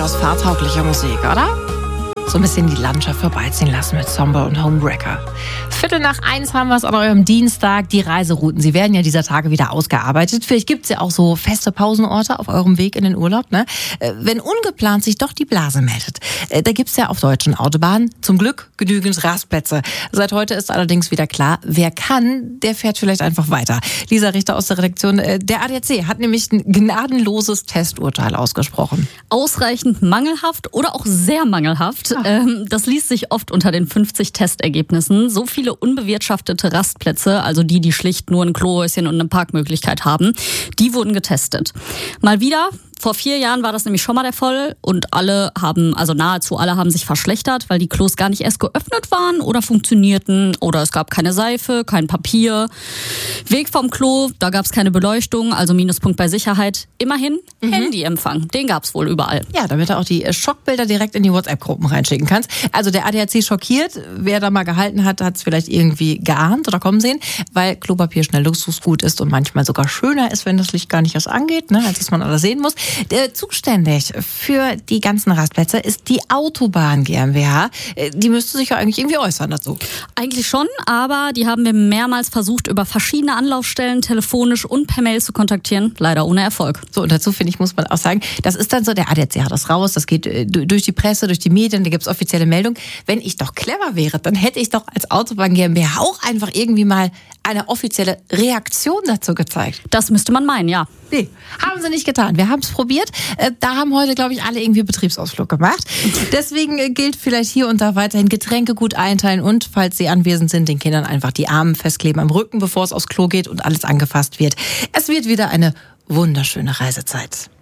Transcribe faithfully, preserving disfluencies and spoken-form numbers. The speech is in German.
durchaus fahrtaugliche Musik, oder? So ein bisschen die Landschaft vorbeiziehen lassen mit Somber und Homewrecker. Viertel nach eins haben wir es an eurem Dienstag, die Reiserouten. Sie werden ja dieser Tage wieder ausgearbeitet. Vielleicht gibt es ja auch so feste Pausenorte auf eurem Weg in den Urlaub, ne? Wenn ungeplant sich doch die Blase meldet. Da gibt es ja auf deutschen Autobahnen zum Glück genügend Rastplätze. Seit heute ist allerdings wieder klar, wer kann, der fährt vielleicht einfach weiter. Lisa Richter aus der Redaktion. Der A D A C hat nämlich ein gnadenloses Testurteil ausgesprochen. Ausreichend mangelhaft oder auch sehr mangelhaft. Ähm, das liest sich oft unter den fünfzig Testergebnissen. So viele unbewirtschaftete Rastplätze, also die, die schlicht nur ein Klohäuschen und eine Parkmöglichkeit haben, die wurden getestet. Mal wieder. Vor vier Jahren war das nämlich schon mal der Fall und alle haben, also nahezu alle haben sich verschlechtert, weil die Klos gar nicht erst geöffnet waren oder funktionierten oder es gab keine Seife, kein Papier. Weg vom Klo, da gab es keine Beleuchtung, also Minuspunkt bei Sicherheit. Immerhin mhm. Handyempfang, den gab es wohl überall. Ja, damit du auch die Schockbilder direkt in die WhatsApp-Gruppen reinschicken kannst. Also der A D A C schockiert, wer da mal gehalten hat, hat es vielleicht irgendwie geahnt oder kommen sehen, weil Klopapier schnell Luxusgut ist und manchmal sogar schöner ist, wenn das Licht gar nicht erst angeht, ne, als dass man alles sehen muss. Zuständig für die ganzen Rastplätze ist die Autobahn GmbH. Die müsste sich ja eigentlich irgendwie äußern dazu. Eigentlich schon, aber die haben wir mehrmals versucht, über verschiedene Anlaufstellen telefonisch und per Mail zu kontaktieren. Leider ohne Erfolg. So, und dazu, finde ich, muss man auch sagen, das ist dann so, der A D A C hat das raus, das geht durch die Presse, durch die Medien, da gibt es offizielle Meldungen. Wenn ich doch clever wäre, dann hätte ich doch als Autobahn GmbH auch einfach irgendwie mal eine offizielle Reaktion dazu gezeigt. Das müsste man meinen, ja. Nee, haben sie nicht getan. Wir haben es probiert. Da haben heute, glaube ich, alle irgendwie Betriebsausflug gemacht. Deswegen gilt vielleicht hier und da weiterhin Getränke gut einteilen und, falls sie anwesend sind, den Kindern einfach die Arme festkleben am Rücken, bevor es aufs Klo geht und alles angefasst wird. Es wird wieder eine wunderschöne Reisezeit.